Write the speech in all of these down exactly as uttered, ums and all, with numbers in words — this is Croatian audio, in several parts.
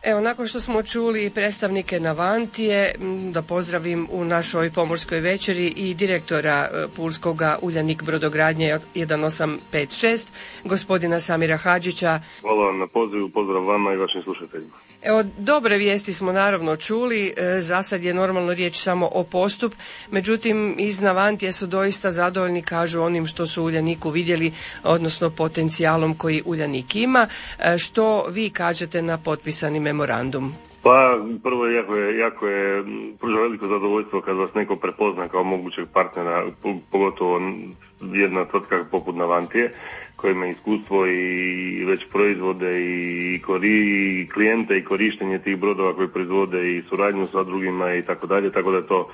Evo, nakon što smo čuli predstavnike Navantije, da pozdravim u našoj pomorskoj večeri i direktora Pulskoga Uljanik brodogradnje jedan osam pet šest, gospodina Samira Hadžića. Hvala vam na pozivu, pozdrav vama i vašim slušateljima. Evo, dobre vijesti smo naravno čuli, za sad je normalno riječ samo o postup, međutim iz Navantije su doista zadovoljni, kažu, onim što su u Uljaniku vidjeli, odnosno potencijalom koji Uljanik ima. Što vi kažete na potpisani memorandum? Pa prvo jako je, jako je pruža veliko zadovoljstvo kad vas neko prepozna kao mogućeg partnera, pogotovo jedna tvrtka poput Navantije koja ima iskustvo i već proizvode i, kori, i klijente i korištenje tih brodova koji proizvode i suradnju sa drugima i tako dalje, tako da je to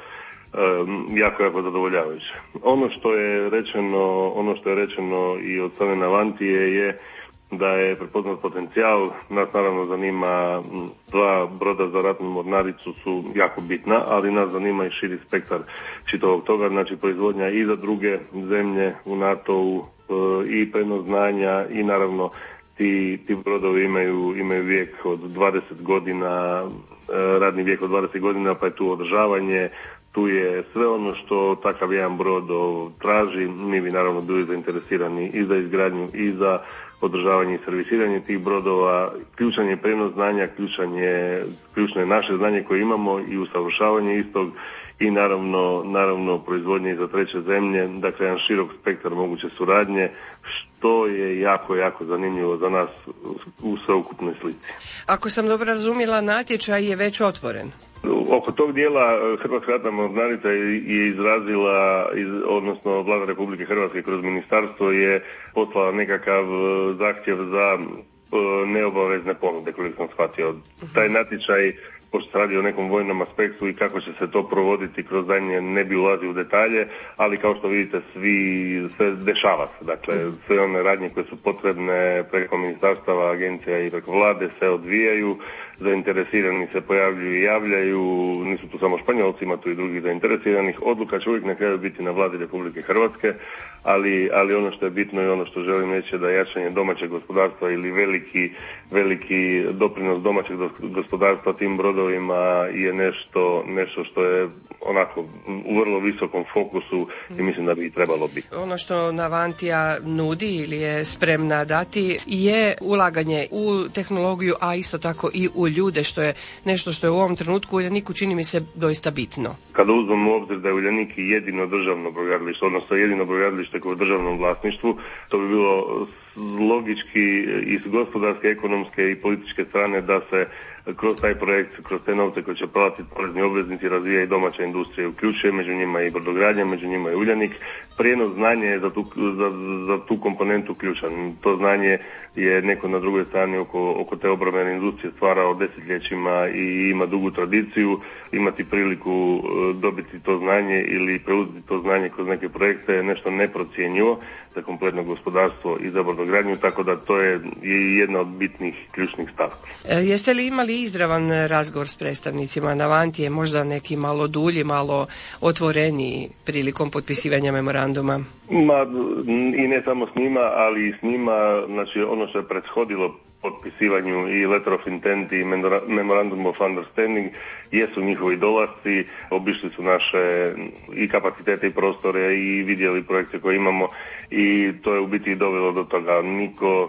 um, jako, jako zadovoljavajuće. Ono što je rečeno, ono što je rečeno i od strane Navantije je da je prepoznat potencijal. Nas naravno zanima, dva broda za ratnu mornaricu su jako bitna, ali nas zanima i širi spektar čitavog toga, znači proizvodnja i za druge zemlje u NATO-u i prenos znanja i naravno ti, ti brodovi imaju, imaju vijek od dvadeset godina, radni vijek od dvadeset godina, pa je tu održavanje, tu je sve ono što takav jedan brod traži. Mi bi naravno bili zainteresirani i za izgradnju i za održavanje i servisiranje tih brodova. Ključan je prenos znanja, ključan je, ključno je naše znanje koje imamo i usavršavanje istog i naravno, naravno proizvodnje i za treće zemlje, dakle jedan širok spektar moguće suradnje, što je jako, jako zanimljivo za nas u sveukupnoj slici. Ako sam dobro razumjela, natječaj je već otvoren. Oko tog dijela Hrvatska ratna mornarica je izrazila, odnosno Vlada Republike Hrvatske kroz ministarstvo je poslala nekakav zahtjev za neobavezne ponude, koliko sam shvatio. Taj natječaj, pošto se radi o nekom vojnom aspektu i kako će se to provoditi kroz daljnje, ne bi ulazio u detalje, ali kao što vidite svi, sve dešava se. Dakle, sve one radnje koje su potrebne preko ministarstava, agencija i preko vlade se odvijaju, zainteresirani se pojavljuju i javljaju, nisu tu samo Španjolci, ima tu i drugih zainteresiranih. Odluka će uvijek na kraju biti na Vladi Republike Hrvatske, ali, ali ono što je bitno i ono što želim reći je da jačanje domaćeg gospodarstva ili veliki, veliki doprinos domaćeg gospodarstva tim brodovima je nešto, nešto što je onako u vrlo visokom fokusu i mislim da bi trebalo biti. Ono što Navantija nudi ili je spremna dati je ulaganje u tehnologiju, a isto tako i u ljude, što je nešto što je u ovom trenutku u Uljaniku čini mi se doista bitno. Kada uzmemo u obzir da je Uljanik jedino državno brodogradilište, odnosno jedino brodogradilište koje je u državnom vlasništvu, to bi bilo logički iz gospodarske, ekonomske i političke strane da se kroz taj projekt, kroz te novce koje će platiti porezni obveznici razvija i domaća industrija, uključuje među njima i brodogradnja, među njima i Uljanik. Prijenos znanja je za tu, za, za tu komponentu ključan. To znanje je neko na drugoj strani oko, oko te obrambene industrije stvarao desetljećima i ima dugu tradiciju. Imati priliku dobiti to znanje ili preuzeti to znanje kroz neke projekte je nešto neprocjenjivo za kompletno gospodarstvo i za brodogradnju, tako da to je jedna od bitnih ključnih stavki. E, jeste li imali izravan razgovor s predstavnicima Navantije, možda neki malo dulji, malo otvoreniji prilikom potpisivanja memoranduma? Ma, i ne samo s njima, ali i s njima, znači ono što je prethodilo potpisivanju i letter of intent i memorandum of understanding jesu njihovi dolasci, obišli su naše i kapacitete i prostore i vidjeli projekte koje imamo i to je u biti dovelo do toga. Niko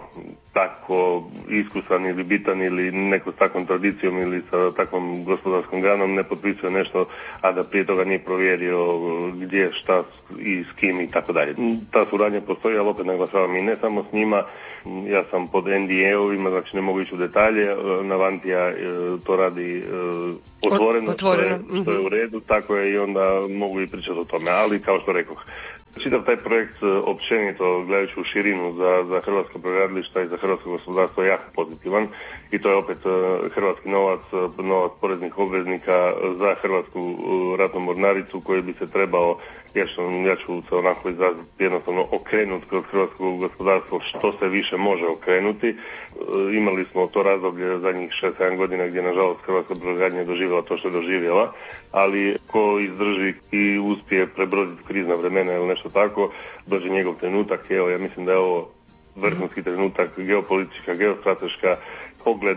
tako iskusan ili bitan ili neko s takvom tradicijom ili sa takvom gospodarskom granom ne potpisuje nešto, a da prije toga nije provjerio gdje, šta i s kim i tako dalje. Ta suradnja postoji, ali opet naglašavam i ne samo s njima. Ja sam pod N D A-ovima, znači ne mogu ići u detalje. Navantija to radi otvoreno, otvoreno. Što, je, što je u redu, tako je i onda mogu i pričati o tome, ali kao što rekoh, čitav taj projekt općenito gledajući u širinu za, za hrvatsko brodogradilišta i za hrvatsko gospodarstvo je jako pozitivan i to je opet hrvatski novac, novac poreznih obveznika za hrvatsku ratnu mornaricu koji bi se trebao, ja ću, ja ću se onako izraziti jednostavno okrenuti kroz hrvatsko gospodarstvo što se više može okrenuti. Imali smo to razdoblje zadnjih šest sedam godina gdje nažalost hrvatska brodogradnja je doživjela to što je doživjela, ali ko izdrži i uspije prebroditi krizna vremena ili nešto tako, dođe njegov trenutak. Evo, ja mislim da je ovo vrhunski trenutak, geopolitička, geostrateška pogled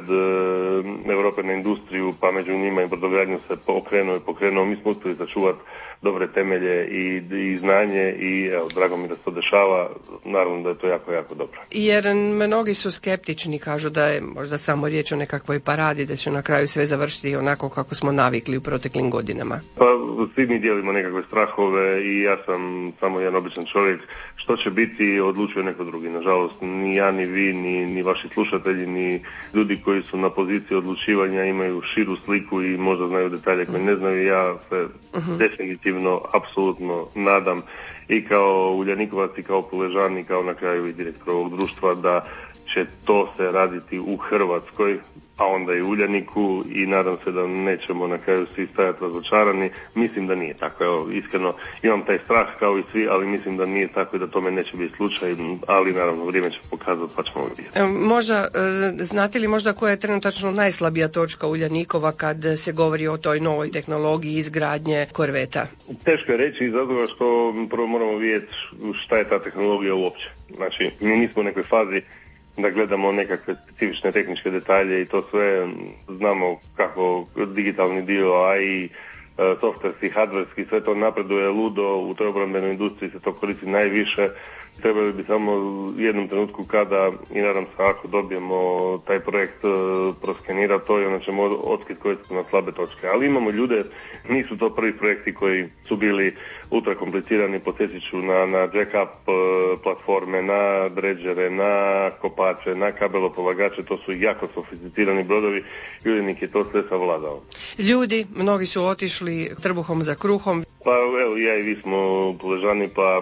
Europe na industriju, pa među njima i brodogradnju se okrenuo i pokrenuo. Mi smo uspjeli sačuvati dobre temelje i, i znanje i evo, drago mi da se to dešava, naravno da je to jako, jako dobro. Jer mnogi su skeptični, kažu da je možda samo riječ o nekakvoj paradi, da će na kraju sve završiti onako kako smo navikli u proteklim godinama. Pa svi mi dijelimo nekakve strahove i ja sam samo jedan običan čovjek. Što će biti, odlučuje neko drugi. Nažalost, ni ja, ni vi, ni, ni vaši slušatelji, ni ljudi koji su na poziciji odlučivanja imaju širu sliku i možda znaju detalje koje ne znaju. Ja se uh-huh. definitivno, apsolutno nadam i kao Uljanikovac i kao Puležan i kao na kraju i direktor ovog društva da će to se raditi u Hrvatskoj, a onda i Uljaniku i nadam se da nećemo na kraju svi stajati razočarani. Mislim da nije tako. Evo, iskreno imam taj strah kao i svi, ali mislim da nije tako i da tome neće biti slučaj, ali naravno vrijeme će pokazati pa ćemo vidjeti. Možda, znate li možda koja je trenutačno najslabija točka Uljanikova kad se govori o toj novoj tehnologiji izgradnje korveta? Teško je reći zato što prvo moramo vidjeti šta je ta tehnologija uopće. Znači, mi nismo u nekoj fazi da gledamo nekakve specifične tehničke detalje i to sve znamo kako digitalni dio, a i softverski, hardverski, sve to napreduje ludo, u toj obrambenoj industriji se to koristi najviše. Trebali bi samo u jednom trenutku kada, i nadam se ako dobijemo taj projekt proskenirati to i onda ćemo otkriti koje su na slabe točke. Ali imamo ljude, nisu to prvi projekti koji su bili ultra komplicirani, podsjetit ću na, na jack-up platforme, na dredžere, na kopače, na kabelopolagače, to su jako sofisticirani brodovi i Uljanik je to sve savladao. Ljudi, mnogi su otišli trbuhom za kruhom. Pa evo, ja i vi smo Puležani, pa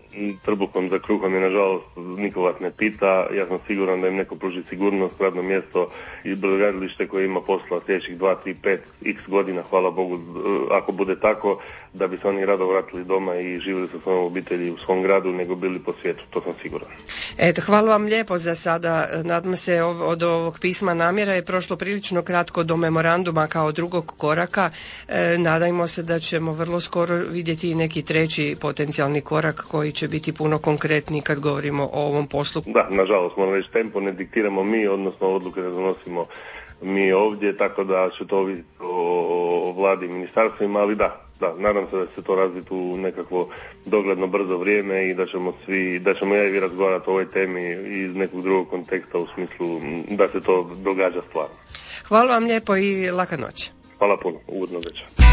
trbuhom za kruhom je nažalost niko vas ne pita. Ja sam siguran da im neko pruži sigurnost, radno mjesto i brodogradilište koje ima posla sljedećih dva, tri, pet x godina, hvala Bogu, ako bude tako, da bi se oni rado vratili doma i živjeli sa svojom obitelji u svom gradu, nego bili po svijetu, to sam siguran. Eto, hvala vam lijepo za sada. Nadam se od ovog pisma namjera je prošlo prilično kratko do memoranduma kao drugog koraka. E, nadajmo se da ćemo vrlo skoro vidjeti i neki treći potencijalni korak koji će biti puno konkretniji kad govorimo o ovom poslu. Da, nažalost, moram reći, tempo ne diktiramo mi, odnosno odluke ne donosimo mi ovdje, tako da će to vidjeti o, o vladi i ministarstvima, ali da, da, nadam se da će se to razviti u nekakvo dogledno brzo vrijeme i da ćemo svi, da ćemo ja i vi razgovarati o ovoj temi iz nekog drugog konteksta u smislu da se to događa stvarno. Hvala vam lijepo i laka noć. Hvala puno, ugodno večer.